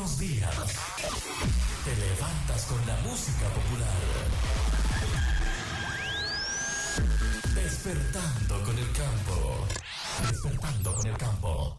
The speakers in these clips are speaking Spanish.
buenos días. Te levantas con la música popular. Despertando con el campo. Despertando con el campo.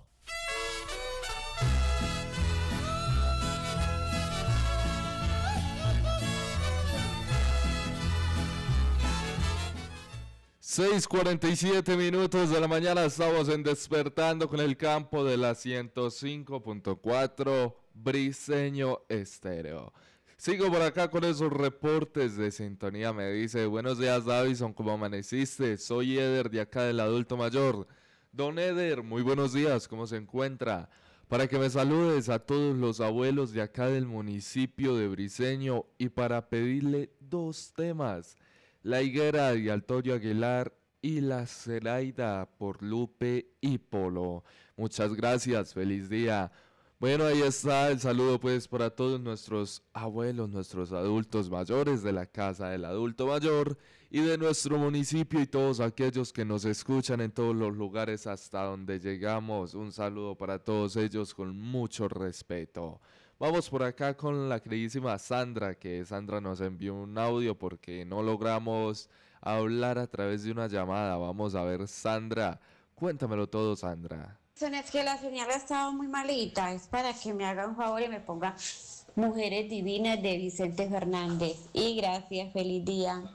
(6:47 de la mañana, estamos en Despertando con el Campo de la 105.4 Briseño Estéreo. Sigo por acá con esos reportes de sintonía. Me dice: buenos días, Davison, ¿cómo amaneciste? Soy Eder de acá del Adulto Mayor. Don Eder, muy buenos días, ¿cómo se encuentra? Para que me saludes a todos los abuelos de acá del municipio de Briseño y para pedirle dos temas: La Higuera de Antonio Aguilar y La Zelaida por Lupe y Polo. Muchas gracias, feliz día. Bueno, ahí está el saludo pues para todos nuestros abuelos, nuestros adultos mayores de la Casa del Adulto Mayor y de nuestro municipio y todos aquellos que nos escuchan en todos los lugares hasta donde llegamos. Un saludo para todos ellos con mucho respeto. Vamos por acá con la queridísima Sandra, que Sandra nos envió un audio porque no logramos hablar a través de una llamada. Vamos a ver, Sandra, cuéntamelo todo, Sandra. Es que la señal ha estado muy malita, es para que me haga un favor y me ponga Mujeres Divinas de Vicente Fernández. Y gracias, feliz día.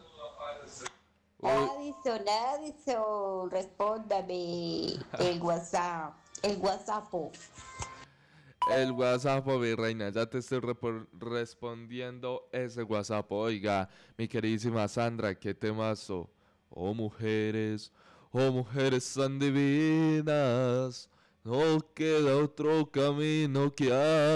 Addison, respóndame el WhatsApp, el WhatsApp. El WhatsApp, mi reina, ya te estoy respondiendo ese WhatsApp. Oiga, mi queridísima Sandra, qué temazo. Oh mujeres tan divinas, no queda otro camino que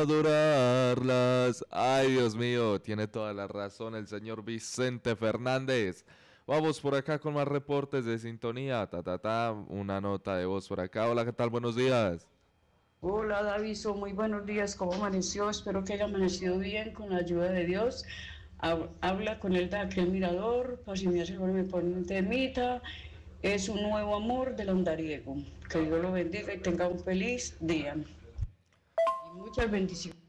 adorarlas. Ay, Dios mío, tiene toda la razón el señor Vicente Fernández. Vamos por acá con más reportes de sintonía. Una nota de voz por acá. Hola, ¿qué tal? Buenos días. Hola, Davison, muy buenos días, ¿cómo amaneció? Espero que haya amanecido bien con la ayuda de Dios. Habla con él de aquel mirador, para si me hace favor me pone un temita. Es un nuevo amor del Ondariego. Que Dios lo bendiga y tenga un feliz día. Y muchas bendiciones.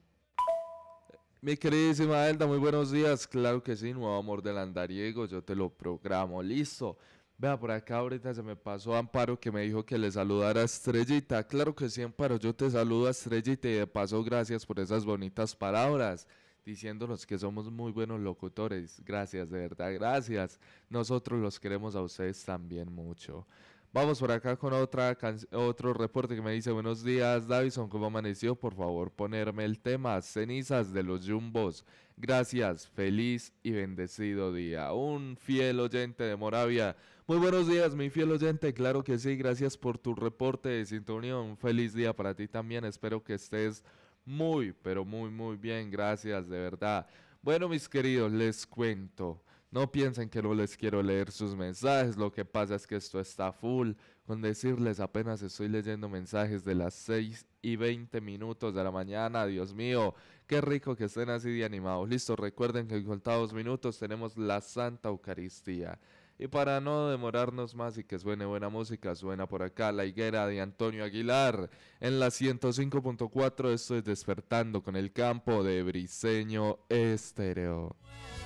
Mi queridísima Elda, muy buenos días. Claro que sí, nuevo amor del Andariego, yo te lo programo, listo. Vea, por acá ahorita se me pasó Amparo que me dijo que le saludara a Estrellita. Claro que sí, Amparo, yo te saludo a Estrellita y de paso gracias por esas bonitas palabras, diciéndonos que somos muy buenos locutores. Gracias, de verdad, gracias. Nosotros los queremos a ustedes también mucho. Vamos por acá con otro reporte que me dice: buenos días, Davison, ¿cómo amaneció? Por favor, ponerme el tema Cenizas de los Jumbos. Gracias, feliz y bendecido día. Un fiel oyente de Moravia. Muy buenos días, mi fiel oyente, claro que sí, gracias por tu reporte de sintonía. Un feliz día para ti también, espero que estés muy, pero muy bien, gracias, de verdad. Bueno, mis queridos, les cuento. No piensen que no les quiero leer sus mensajes, lo que pasa es que esto está full. Con decirles, apenas estoy leyendo mensajes de las 6:20 de la mañana. Dios mío, qué rico que estén así de animados. Listo, recuerden que en contados minutos tenemos la Santa Eucaristía. Y para no demorarnos más y que suene buena música, suena por acá La Higuera de Antonio Aguilar. En la 105.4 estoy Despertando con el Campo de Briseño Estéreo.